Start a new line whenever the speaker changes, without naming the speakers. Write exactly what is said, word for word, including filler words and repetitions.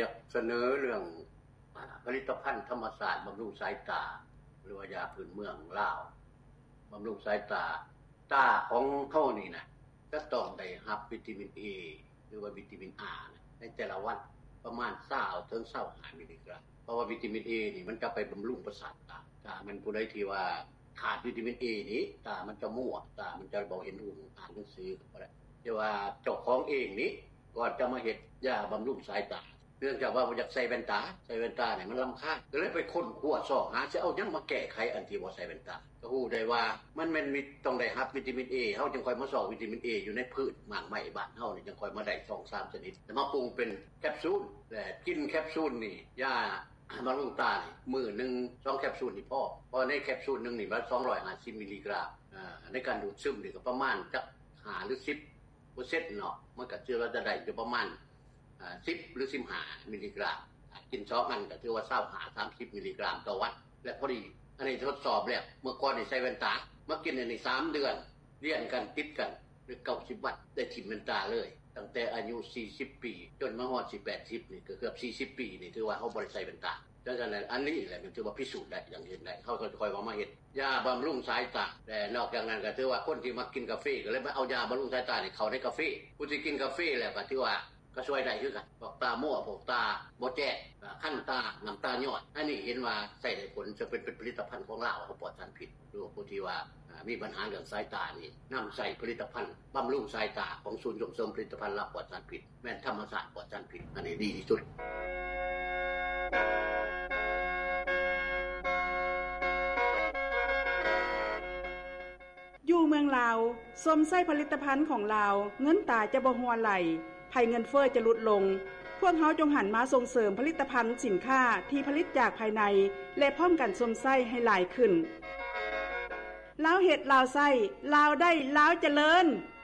อยากเสนอเรื่องผลิตภัณฑ์ธรรมศาสตร์บำรุงสายตาหรือว่ายาพื้นเมืองลาวบำรุงสายตาตาของเฮานี่นะก็ต้องได้รับวิตามิน A หรือว่าวิตามิน R ในแต่ละวันประมาณยี่สิบถึงยี่สิบห้ามิลลิกรัมเพราะว่าวิตามิน A นี่มันจะไปบำรุงประสาทตาตามันผู้ใดที่ว่าขาดวิตามิน A นี่ตามันจะมั่วตามันจะบ่เห็นรูปอ่านหนังสือบ่ได้แต่ว่าเจ้าของเองนี่ก่อนจะมาเฮ็ดยาบำรุงสายตาเนื่องจากว่าบ่อยากใส่แว่นตาใส่แว่นตาเนี่ยมันรำคาญก็เลยไปค้นคว้าซอกหาสิเอาหยังมาแก้ไขอันที่บ่ใส่แว่นตาก็ฮู้ได้ว่ามันแม่นมีต้องได้รับวิตามิน A เฮาจึงค่อยมาซอกวิตามิน A อยู่ในพืชหมากไม้บ้านเฮานี่จึงค่อยมาได้ สองถึงสาม ชนิดแต่มาปรุงเป็นแคปซูลและกินแคปซูลนี่ยาบำรุงตานี่มื้อนึงสองแคปซูลนี่พอเพราะในแคปซูลนึงนี่มันสองร้อยห้าสิบมิลลิกรัมอ่าในการดูดซึมนี่ก็ประมาณจักห้าหรือสิบเปอร์เซ็นต์ เนาะมันก็คือว่าจะได้อยู่ประมาณอ่าสิบหรือสิบห้ามิลลิกรัมกินสองอันก็ถือว่ายี่สิบห้า สามสิบมิลลิกรัมต่อวันและพอดีอันนี้ทดสอบแล้วเมื่อก่อนนี่ใส่แว่นตามากินอันนี้สามเดือนเรียนกันติดกันหรือเก้าสิบวันได้ทิ่มแว่นตาเลยตั้งแต่อายุสี่สิบปีจนมาฮอดสิแปดสิบนี่ก็เกือบสี่สิบปีนี่ถือว่าเฮาบ่ได้ใส่แว่นตาดังนั้นอันนี้แหละมันถือว่าพิสูจน์ได้อย่างเห็นได้เฮาก็ค่อยว่ามาเฮ็ดยาบำรุงสายตาแต่นอกจากนั้นก็ถือว่าคนที่มากินกาแฟก็เลยมาเอายาบำรุงสายตานี่เข้าในกาแฟผู้ที่กินกาแฟแล้วก็ถือว่าก็ช่วยได้คือกันพวกตามั่วพวกตาบ่แจ้งคั่นตาน้ำตาย้อยอันนี้เห็นว่าใช้ได้ผลจะเป็นเป็นผลิตภัณฑ์ของลาวเขาปลอดสารพิษหรือผู้ที่ว่ามีปัญหาเรื่องสายตานี่นำใส่ผลิตภัณฑ์บำรุงสายตาของศูนย์ส่งเสริมผลิตภัณฑ์ลาวปลอดสารพิษแม่นธรรมศาสตร์ปลอดสารพิษอันนี้ดีที่สุด
อยู่เมืองลาวสมใส่ผลิตภัณฑ์ของลาวเงินตาจะบ่หัวไหลภัยเงินเฟ้อจะลดลงพวกเฮาจงหันมาส่งเสริมผลิตภัณฑ์สินค้าที่ผลิตจากภายในและพร้อมกันสมใส่ให้หลายขึ้นลาวเฮ็ดลาวใส่ลาวได้ลาวเจริญ